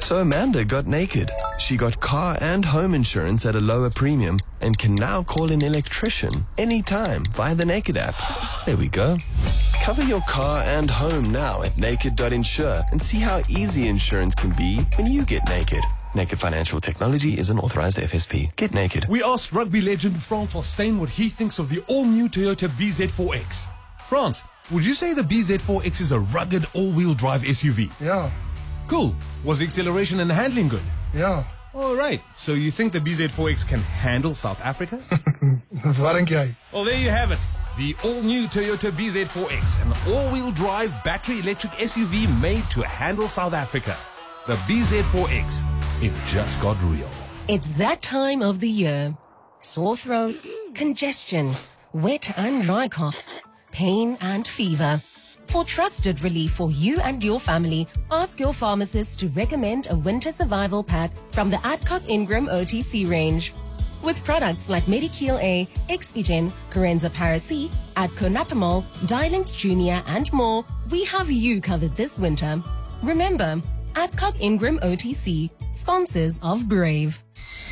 So Amanda got naked. She got car and home insurance at a lower premium and can now call an electrician anytime via the Naked app. There we go. Cover your car and home now at naked.insure and see how easy insurance can be when you get naked. Naked Financial Technology is an authorized FSP. Get naked. We asked rugby legend Francois Steyn what he thinks of the all-new Toyota BZ4X. France, would you say the BZ4X is a rugged all-wheel drive SUV? Yeah, Cool. Was the acceleration and handling good? yeah. All right. So you think the BZ4X can handle South Africa? Wat dink jy? Well, there you have it. The all-new Toyota BZ4X, an all-wheel drive battery electric SUV made to handle South Africa. The BZ4X. It just got real. It's that time of the year. Sore throats, congestion, wet and dry coughs, pain and fever. For trusted relief for you and your family, ask your pharmacist to recommend a winter survival pack from the Adcock Ingram OTC range. With products like Medikil A, Expigen, Corenza Paracy, Adco Napamol, Dialint Junior and more, we have you covered this winter. Remember, Adcock Ingram OTC, sponsors of Brave.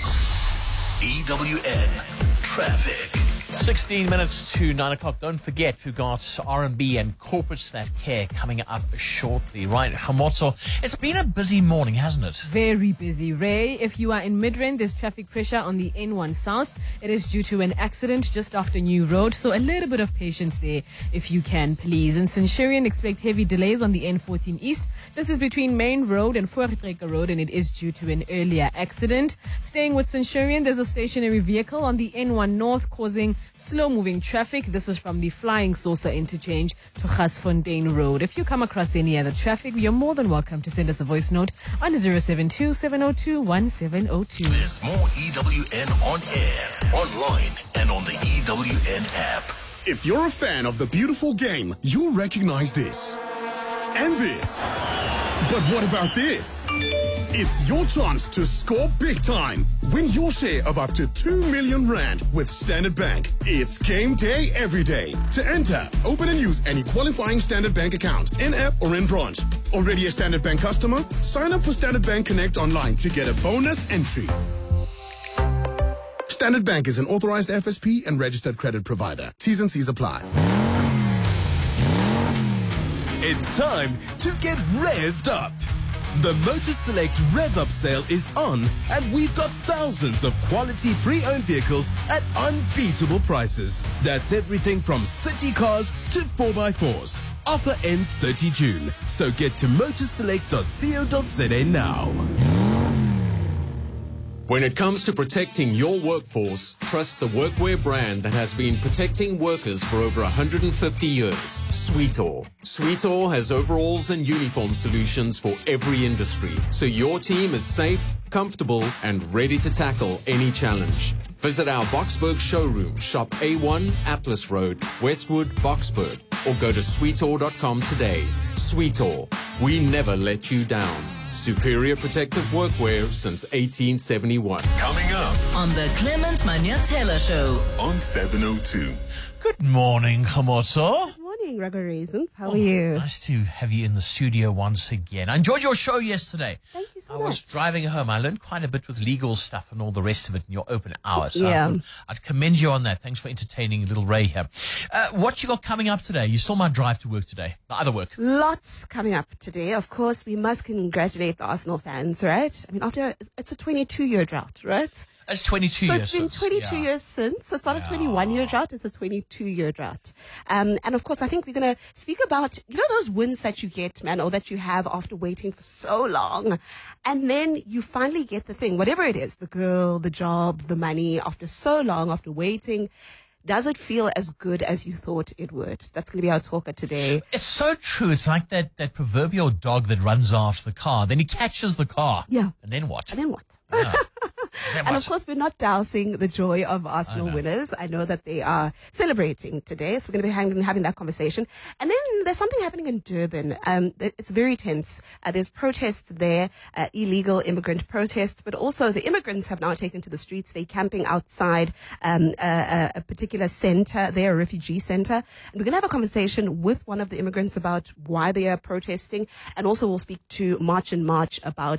EWN Traffic. 16 minutes to 9 o'clock. Don't forget, we've got R&B and corporates that care coming up shortly. Right, Hamotso, it's been a busy morning, hasn't it? Very busy, Ray. If you are in Midrand, there's traffic pressure on the N1 South. It is due to an accident just after New Road, so a little bit of patience there if you can, please. In Centurion, expect heavy delays on the N14 East. This is between Main Road and Voortrekker Road, and it is due to an earlier accident. Staying with Centurion, there's a stationary vehicle on the N1 North causing slow-moving traffic. This is from the Flying Saucer interchange to Gasfontein Road. If you come across any other traffic, you're more than welcome to send us a voice note on 072-702-1702. There's more EWN on air, online, and on the EWN app. If you're a fan of the beautiful game, you'll recognize this. And this. But what about this? It's your chance to score big time. Win your share of up to 2 million rand with Standard Bank. It's game day every day. To enter, open and use any qualifying Standard Bank account, in-app or in branch. Already a Standard Bank customer? Sign up for Standard Bank Connect online to get a bonus entry. Standard Bank is an authorized FSP and registered credit provider. T's and C's apply. It's time to get revved up. The Motor Select Rev Up sale is on, and we've got thousands of quality pre-owned vehicles at unbeatable prices. That's everything from city cars to 4x4s. Offer ends 30 June, so get to motorselect.co.za now. When it comes to protecting your workforce, trust the workwear brand that has been protecting workers for over 150 years, Sweetall. Sweetall has overalls and uniform solutions for every industry, so your team is safe, comfortable, and ready to tackle any challenge. Visit our Boksburg showroom, shop A1 Atlas Road, Westwood, Boksburg, or go to sweetall.com today. Sweetall, we never let you down. Superior protective workwear since 1871. Coming up on the Clement Manyathela Show on 702. Good morning, Hamotso. Good morning, Rugger Raisins. How are you? Nice to have you in the studio once again. I enjoyed your show yesterday. Thank you so much. much. I was driving home. I learned quite a bit with legal stuff and all the rest of it in your open hours. So yeah. I'd commend you on that. Thanks for entertaining little Ray here. What you got coming up today? You saw my drive to work today. The other work. Lots coming up today. Of course, we must congratulate the Arsenal fans, right? I mean, it's a 22-year drought, right? It's 22 so years. It's been 22 years since. So it's not a 21-year drought, it's a 22-year drought. And of course, I think we're going to speak about, those wins that you get, man, or that you have after waiting for so long. And then you finally get the thing, whatever it is, the girl, the job, the money, after so long, after waiting. Does it feel as good as you thought it would? That's going to be our talker today. It's so true. It's like that proverbial dog that runs after the car. Then he catches the car. Yeah. And then what? And then what? Yeah. And of course, we're not dousing the joy of Arsenal winners. I know that they are celebrating today, so we're going to be having that conversation. And then there's something happening in Durban. It's very tense. There's protests there, illegal immigrant protests, but also the immigrants have now taken to the streets. They're camping outside a particular center there, a refugee center. And we're going to have a conversation with one of the immigrants about why they are protesting. And also we'll speak to March and March about